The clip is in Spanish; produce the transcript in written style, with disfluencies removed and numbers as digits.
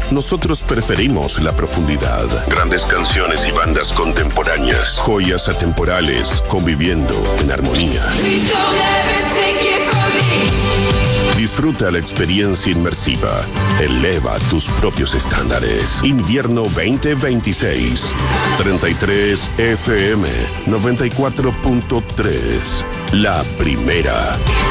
Nosotros preferimos la profundidad. Grandes canciones y bandas contemporáneas. Joyas atemporales conviviendo en armonía. Disfruta la experiencia inmersiva. Eleva tus propios estándares. Invierno 2026. 33 FM 94.3. La primera.